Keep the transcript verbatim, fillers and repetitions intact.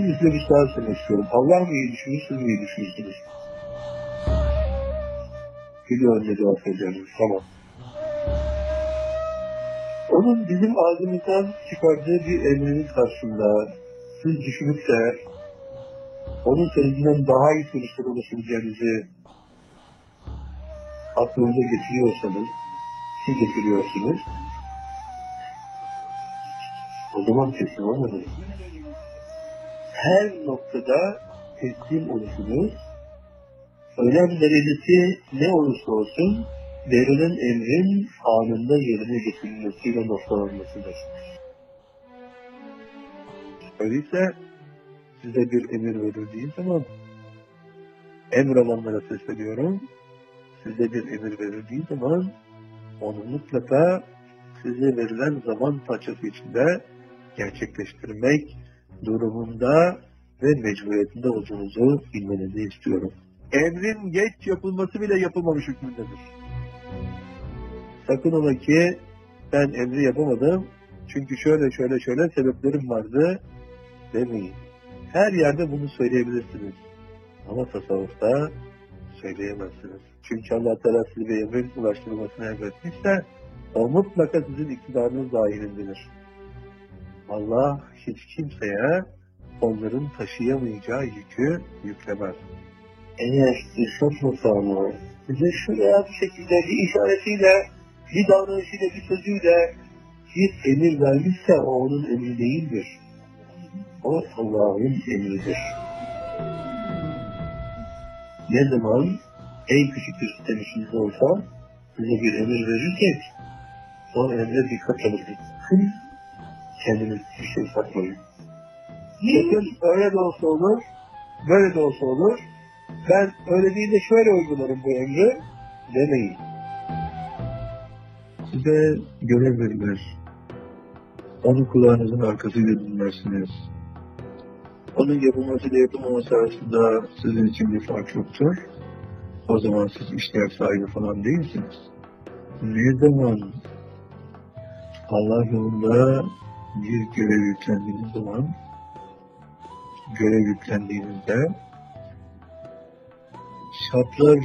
Şimdi size bir soru sormak istiyorum. Allah mı iyi düşünür, siz mi iyi düşünürsünüz? Biliyorum ne cevap vereceğiniz. Tamam. Onun bizim ağzımızdan çıkardığı bir emrinin karşısında siz düşünüp de onun sözünden daha iyi sonuçlara ulaşabileceğinizi aklınıza getiriyorsanız, siz getiriyorsunuz, o zaman teslim olmadınız. Her noktada teslim oluşunuz, önem derecesi ne olursa olsun, verilen emrin anında yerine getirilmesiyle noktalanmasıdır. Öyleyse size bir emir verildiği zaman, emir alanlara sesleniyorum, size bir emir verildiği zaman, onu mutlaka size verilen zaman parçası içinde gerçekleştirmek durumunda ve mecburiyetinde olduğunuzu bilmenizi istiyorum. Emrin geç yapılması bile yapılmamış hükmündedir. Sakın ola ki ben emri yapamadım çünkü şöyle şöyle şöyle sebeplerim vardı demeyin. Her yerde bunu söyleyebilirsiniz. Ama tasavvufta söyleyemezsiniz. Çünkü Allah Teala size bir emrin ulaştırılmasını emretmişse o mutlaka sizin iktidarınız dahilindedir. Allah hiç kimseye onların taşıyamayacağı yükü yüklemez. Eğer irşad makamı size şuraya bir şekilde bir işaretiyle, bir davranışıyla, bir sözüyle bir emir vermişse o onun emri değildir. O Allah'ın emridir. Ne zaman en küçük bir sistem içinizde olsa size bir emir verirken o emre dikkat edin. Kendiniz bir şey sakmayın. Bakın öyle de olsa olur, böyle de olsa olur. Ben öyle değil de şöyle uygularım bu emri demeyin. Size görev verilir. Onu kulağınızın arkasıyla dinlersiniz. Onun yapılması da yapılmaması arasında sizin için bir fark yoktur. O zaman siz işler sahibi falan değilsiniz. Ne zaman Allah yolunda bir görev yüklendiğiniz zaman, görev yüklendiğinizde şartlar